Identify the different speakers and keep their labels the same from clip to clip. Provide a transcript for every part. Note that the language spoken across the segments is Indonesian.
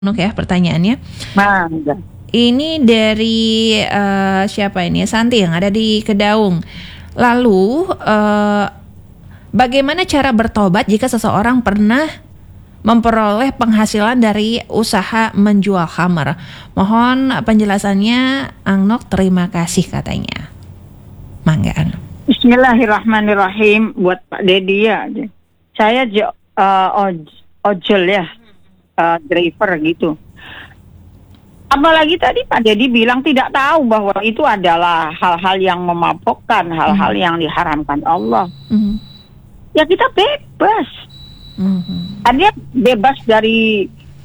Speaker 1: Nuk ya pertanyaannya.
Speaker 2: Mangga.
Speaker 1: Ini dari siapa ini? Santi yang ada di Kedaung. Lalu bagaimana cara bertobat jika seseorang pernah memperoleh penghasilan dari usaha menjual khamar? Mohon penjelasannya, Angnok, terima kasih katanya. Mangga, Angnok.
Speaker 2: Bismillahirrahmanirrahim. Buat Pak Dedi ya. Saya ojol ya, driver gitu. Apalagi tadi Pak Dedi bilang tidak tahu bahwa itu adalah hal-hal yang memabukkan, hal-hal yang diharamkan Allah. Ya kita bebas. Ada bebas dari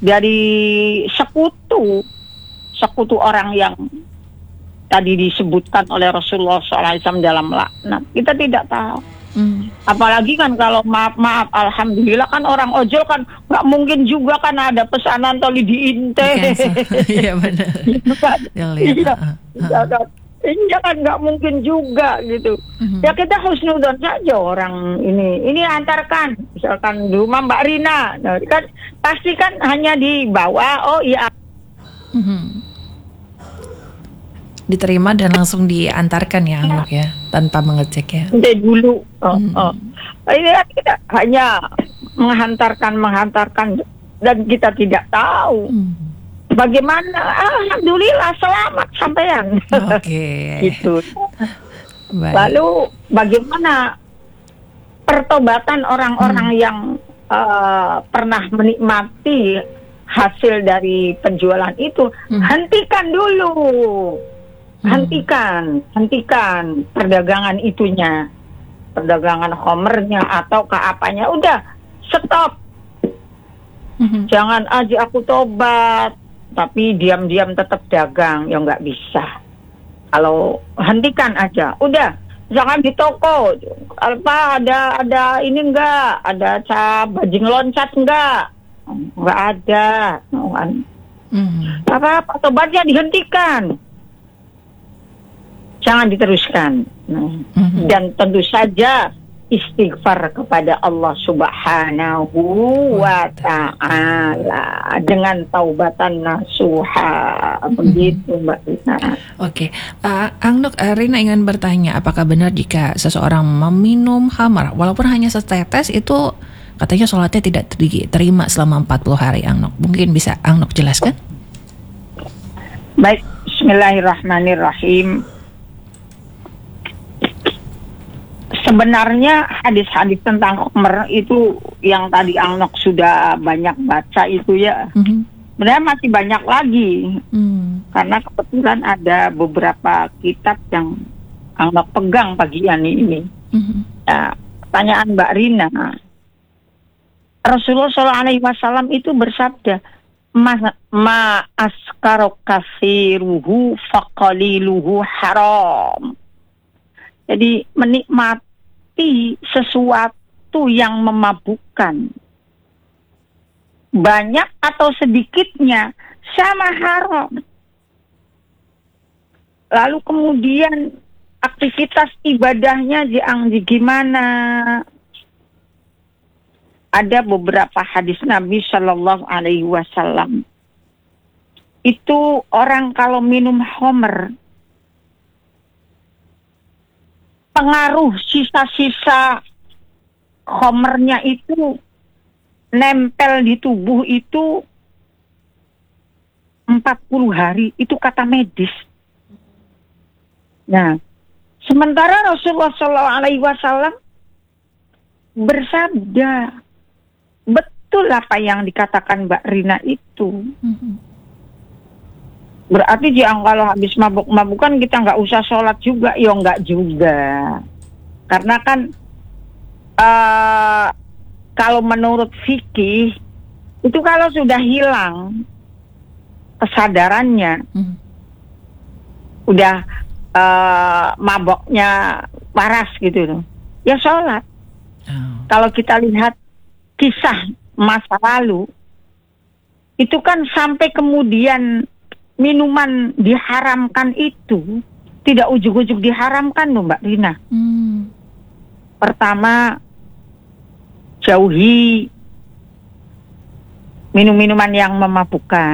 Speaker 2: sekutu orang yang tadi disebutkan oleh Rasulullah SAW dalam laknat. Kita tidak tahu. Apalagi kan kalau maaf, alhamdulillah kan orang ojol kan nggak mungkin juga kan ada pesanan toli diinte.
Speaker 1: Iya benar.
Speaker 2: Iya kan nggak mungkin juga gitu. Ya kita husnudon saja orang ini antarkan misalkan di rumah Mbak Rina, nah, kan pasti kan hanya dibawa. Oh iya.
Speaker 1: Diterima dan langsung diantarkan ya, Angnok ya, tanpa mengecek ya.
Speaker 2: Dulu. Ini kita hanya menghantarkan dan kita tidak tahu bagaimana. Alhamdulillah selamat sampean.
Speaker 1: Oke.
Speaker 2: Gitu.
Speaker 1: Baik.
Speaker 2: Lalu bagaimana pertobatan orang-orang yang pernah menikmati hasil dari penjualan itu? Hentikan dulu. Hentikan perdagangan itunya, perdagangan homernya atau ke apanya, udah stop. Jangan aja aku tobat tapi diam-diam tetap dagang, ya nggak bisa. Kalau hentikan aja, udah jangan di toko apa ada ini enggak, ada bajing loncat enggak ada. Apa tobatnya dihentikan. Jangan diteruskan. Dan tentu saja istighfar kepada Allah Subhanahu wa ta'ala dengan taubatan nasuha. Begitu Mbak Rina.
Speaker 1: Oke. Angnok, Rina ingin bertanya, apakah benar jika seseorang meminum khamar walaupun hanya setetes itu katanya sholatnya tidak diterima selama 40 hari, Angnok? Mungkin bisa Angnok jelaskan?
Speaker 2: Baik, bismillahirrahmanirrahim. Sebenarnya hadis-hadis tentang khamr itu yang tadi Angnok sudah banyak baca itu ya. Sebenarnya masih banyak lagi. Karena kebetulan ada beberapa kitab yang Angnok pegang pagi ini. Ya, pertanyaan Mbak Rina. Rasulullah SAW itu bersabda, ma askaro kasiruhu faqaliluhu haram. Jadi menikmati sesuatu yang memabukkan, banyak atau sedikitnya sama haram. Lalu kemudian aktivitas ibadahnya gimana? Ada beberapa hadis Nabi Shallallahu Alaihi Wasallam. Itu orang kalau minum khamr, pengaruh sisa-sisa khamrnya itu nempel di tubuh itu 40 hari, itu kata medis. Nah, sementara Rasulullah SAW bersabda, betul apa yang dikatakan Mbak Rina itu. Berarti kalau habis mabuk-mabukan kita nggak usah sholat juga, ya nggak juga. Karena kan kalau menurut fikih itu kalau sudah hilang kesadarannya, udah maboknya waras gitu, ya sholat. Kalau kita lihat kisah masa lalu, itu kan sampai kemudian minuman diharamkan itu tidak ujug-ujug diharamkan loh Mbak Rina. Pertama, jauhi minum-minuman yang memabukkan.